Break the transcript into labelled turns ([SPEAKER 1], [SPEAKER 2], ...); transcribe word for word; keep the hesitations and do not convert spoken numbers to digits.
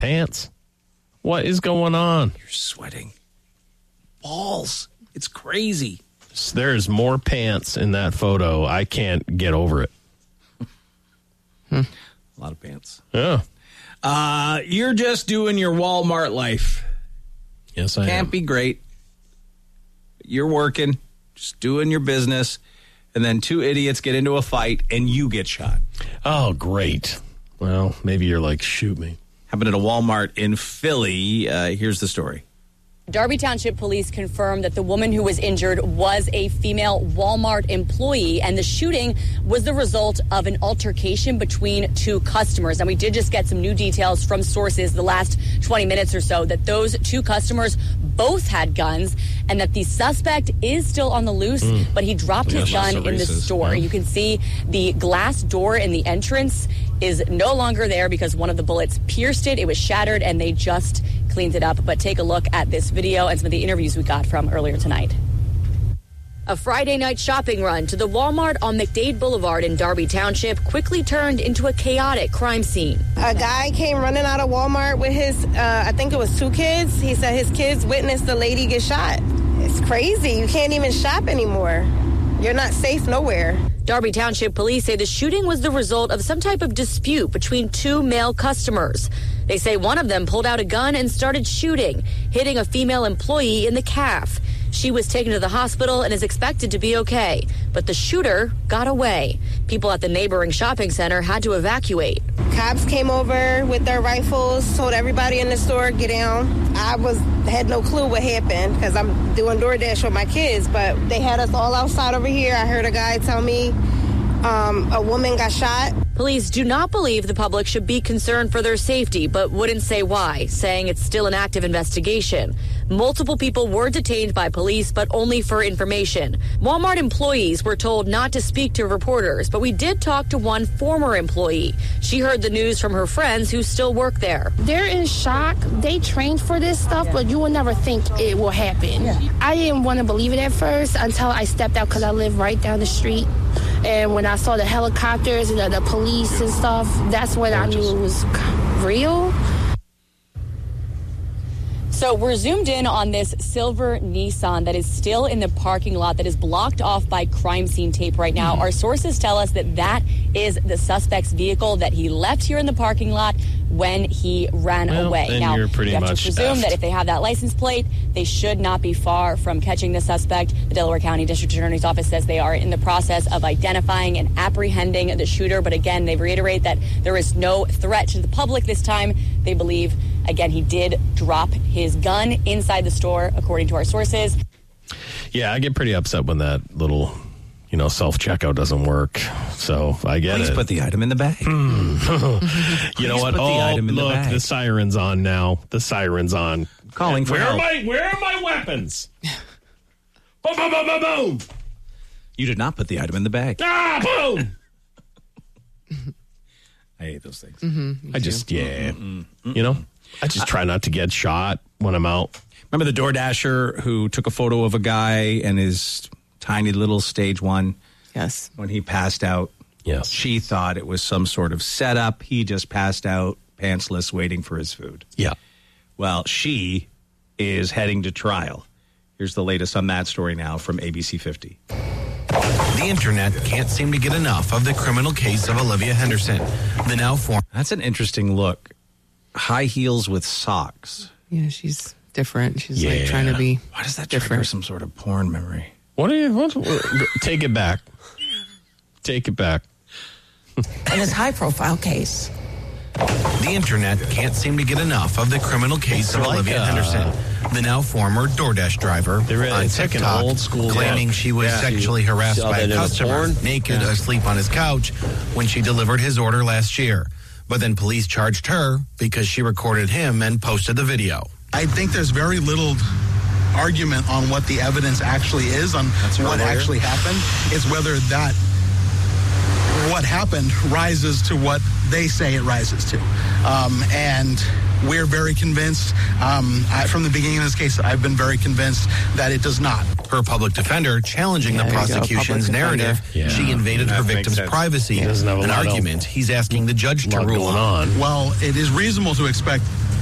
[SPEAKER 1] pants. What is going on?
[SPEAKER 2] You're sweating. Balls. It's crazy.
[SPEAKER 1] There's more pants in that photo. I can't get over it.
[SPEAKER 2] Hmm. A lot of pants.
[SPEAKER 1] Yeah.
[SPEAKER 2] Uh, you're just doing your Walmart life.
[SPEAKER 1] Yes, I
[SPEAKER 2] Can't
[SPEAKER 1] am.
[SPEAKER 2] Can't be great. You're working, just doing your business, and then two idiots get into a fight, and you get shot.
[SPEAKER 1] Oh, great. Well, maybe you're like, shoot me.
[SPEAKER 2] Happened at a Walmart in Philly. Uh, here's the story.
[SPEAKER 3] Darby Township Police confirmed that the woman who was injured was a female Walmart employee, and the shooting was the result of an altercation between two customers. And we did just get some new details from sources the last twenty minutes or so that those two customers both had guns and that the suspect is still on the loose, mm. but he dropped his gun in the store. Yeah. You can see the glass door in the entrance is no longer there because one of the bullets pierced it. It was shattered, and they just cleaned it up. But take a look at this video and some of the interviews we got from earlier tonight. A Friday night shopping run to the Walmart on McDade Boulevard in Darby Township quickly turned into a chaotic crime scene.
[SPEAKER 4] A guy came running out of Walmart with his, uh, I think it was two kids. He said his kids witnessed the lady get shot. It's crazy. You can't even shop anymore. You're not safe nowhere.
[SPEAKER 3] Darby Township police say the shooting was the result of some type of dispute between two male customers. They say one of them pulled out a gun and started shooting, hitting a female employee in the calf. She was taken to the hospital and is expected to be okay, but the shooter got away. People at the neighboring shopping center had to evacuate.
[SPEAKER 4] Cops came over with their rifles, told everybody in the store, get down. I was had no clue what happened because I'm doing DoorDash with my kids, but they had us all outside over here. I heard a guy tell me um, a woman got shot.
[SPEAKER 3] Police do not believe the public should be concerned for their safety, but wouldn't say why, saying it's still an active investigation. Multiple people were detained by police, but only for information. Walmart employees were told not to speak to reporters, but we did talk to one former employee. She heard the news from her friends who still work there.
[SPEAKER 5] They're in shock. They trained for this stuff, but you will never think it will happen. Yeah. I didn't want to believe it at first until I stepped out because I live right down the street. And when I saw the helicopters and the, the police and stuff, that's when I knew it was real.
[SPEAKER 3] So we're zoomed in on this silver Nissan that is still in the parking lot that is blocked off by crime scene tape right now. Mm-hmm. Our sources tell us that that is the suspect's vehicle that he left here in the parking lot when he ran
[SPEAKER 1] well,
[SPEAKER 3] away.
[SPEAKER 1] Then
[SPEAKER 3] now,
[SPEAKER 1] you're pretty
[SPEAKER 3] you have
[SPEAKER 1] much
[SPEAKER 3] to presume
[SPEAKER 1] effed.
[SPEAKER 3] that if they have that license plate, they should not be far from catching the suspect. The Delaware County District Attorney's Office says they are in the process of identifying and apprehending the shooter. But again, they reiterate that there is no threat to the public this time. They believe, again, he did drop his gun inside the store, according to our sources.
[SPEAKER 1] Yeah, I get pretty upset when that little, you know, self-checkout doesn't work. So I get
[SPEAKER 2] Please
[SPEAKER 1] it.
[SPEAKER 2] Please put the item in the bag.
[SPEAKER 1] You know what?
[SPEAKER 2] Put the
[SPEAKER 1] oh,
[SPEAKER 2] item in
[SPEAKER 1] look,
[SPEAKER 2] the, bag.
[SPEAKER 1] the siren's on now. The siren's on.
[SPEAKER 2] Calling for
[SPEAKER 1] where
[SPEAKER 2] help.
[SPEAKER 1] Are my, where are my weapons? Boom, boom, boom, boom, boom.
[SPEAKER 2] You did not put the item in the bag.
[SPEAKER 1] Ah, boom.
[SPEAKER 2] I hate those things.
[SPEAKER 1] Mm-hmm, I just, too. yeah. Mm-hmm. You know, I just try not to get shot when I'm out.
[SPEAKER 2] Remember the DoorDasher who took a photo of a guy and his tiny little stage one?
[SPEAKER 6] Yes.
[SPEAKER 2] When he passed out.
[SPEAKER 1] Yes.
[SPEAKER 2] She thought it was some sort of setup. He just passed out, pantsless, waiting for his food.
[SPEAKER 1] Yeah.
[SPEAKER 2] Well, she is heading to trial. Here's the latest on that story now from A B C fifty.
[SPEAKER 7] The internet can't seem to get enough of the criminal case of Olivia Henderson. The now form.
[SPEAKER 2] That's an interesting look. High heels with socks.
[SPEAKER 6] Yeah, she's different. She's
[SPEAKER 1] yeah.
[SPEAKER 6] like trying to be
[SPEAKER 2] Why does that
[SPEAKER 6] different?
[SPEAKER 2] trigger some sort of porn memory?
[SPEAKER 1] What are you? What, what, take it back. Take it back.
[SPEAKER 8] In this high-profile case.
[SPEAKER 7] The internet can't seem to get enough of the criminal case of
[SPEAKER 1] like,
[SPEAKER 7] Olivia
[SPEAKER 1] uh,
[SPEAKER 7] Henderson, the now former DoorDash driver,
[SPEAKER 1] really,
[SPEAKER 7] on
[SPEAKER 1] like an
[SPEAKER 7] TikTok,
[SPEAKER 1] old school
[SPEAKER 7] claiming
[SPEAKER 1] look.
[SPEAKER 7] she was
[SPEAKER 1] Yeah.
[SPEAKER 7] sexually harassed
[SPEAKER 1] Saw
[SPEAKER 7] by
[SPEAKER 1] that
[SPEAKER 7] a
[SPEAKER 1] in a
[SPEAKER 7] customer,
[SPEAKER 1] porn?
[SPEAKER 7] naked,
[SPEAKER 1] Yeah.
[SPEAKER 7] asleep on his couch, when she delivered his order last year. But then police charged her because she recorded him and posted the video.
[SPEAKER 9] I think there's very little argument on what the evidence actually is, on what actually happened. It's whether that what happened rises to what they say it rises to. Um, and we're very convinced. Um, I, from the beginning of this case, I've been very convinced that it does not.
[SPEAKER 7] Her public defender challenging
[SPEAKER 6] Yeah,
[SPEAKER 7] the
[SPEAKER 6] there you go,
[SPEAKER 7] prosecution's
[SPEAKER 6] public
[SPEAKER 7] narrative.
[SPEAKER 1] defender. Yeah.
[SPEAKER 7] She invaded
[SPEAKER 2] That
[SPEAKER 7] her
[SPEAKER 2] makes
[SPEAKER 7] victim's
[SPEAKER 2] sense.
[SPEAKER 7] privacy.
[SPEAKER 1] He doesn't have a
[SPEAKER 7] An
[SPEAKER 1] lot of-
[SPEAKER 7] argument he's asking the judge to
[SPEAKER 1] lot
[SPEAKER 7] rule
[SPEAKER 1] going
[SPEAKER 7] on.
[SPEAKER 1] on.
[SPEAKER 9] Well, it is reasonable to expect